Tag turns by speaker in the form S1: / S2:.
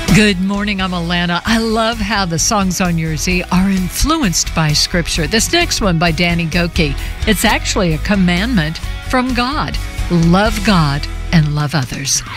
S1: Good morning, I'm Alana. I love how the songs on your Z are influenced by Scripture. This next one by Danny Gokey, it's actually a commandment from God. Love God and love others.